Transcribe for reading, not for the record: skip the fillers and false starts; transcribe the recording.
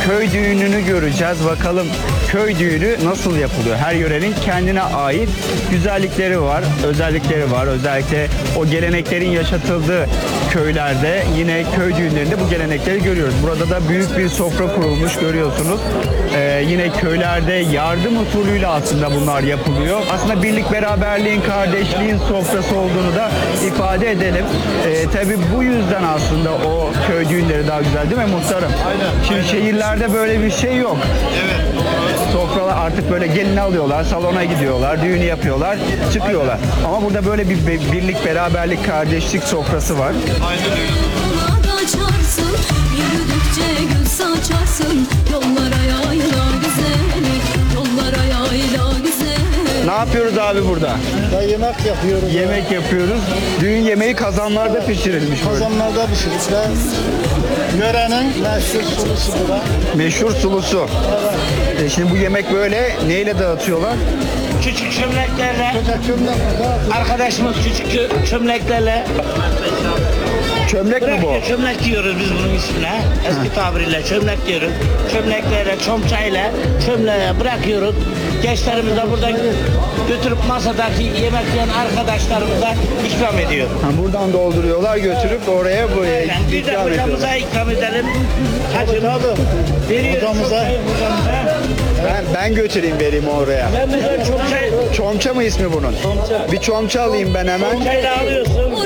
köy düğününü göreceğiz. Bakalım köy düğünü nasıl yapılıyor? Her yörenin kendine ait güzellikleri var, özellikleri var. Özellikle o geleneklerin yaşatıldığı köylerde yine köy düğünlerinde bu gelenekleri görüyoruz. Burada da büyük bir sofra kurulmuş görüyorsunuz. Yine köylerde yardım usulüyle aslında bunlar yapılıyor. Aslında birlik, beraberliğin, kardeşliğin sofrası olduğunu da ifade edelim. Tabii bu yüzden aslında o köy düğünleri daha güzel değil mi muhtarım? Aynen. Şimdi şehirlerde böyle bir şey yok. Evet. Sofralar artık böyle gelini alıyorlar, salona gidiyorlar, düğünü yapıyorlar, çıkıyorlar. Ama burada böyle bir birlik, beraberlik, kardeşlik sofrası var. Aynen öyle. Yollara açarsın, yürüdükçe gül saçarsın. Yollara yayla güzeli, yollara yayla güzeli. Ne yapıyoruz abi burada? Ya yemek yapıyoruz. Yemek yapıyoruz. Düğün yemeği kazanlarda pişirilmiş böyle. Kazanlarda pişirmişler. Yörenin meşhur sulusu bura. Meşhur sulusu. Şimdi bu yemek böyle neyle dağıtıyorlar? Küçük çömleklerle, Koca kömlek var. arkadaşımız küçük çömleklerle Çömlek mi bu? çömlek diyoruz biz bunun ismine. Eski tabiriyle çömlek diyoruz. Çömleklerle, çomçayla çömleğe bırakıyoruz. Gençlerimiz de burada götürüp masadaki yemek yiyen arkadaşlarımıza ikram ediyor. Ha, buradan dolduruyorlar, götürüp oraya bu Yani bir de ikram hocamıza ediyorlar. ikram edelim. Hacım veriyoruz Hocamıza. çomçayı hocamıza. Ben götüreyim, vereyim oraya. Ben de çomçay, Çomça mı ismi bunun? Bir çomça alayım ben hemen. çomçayla alıyorsun.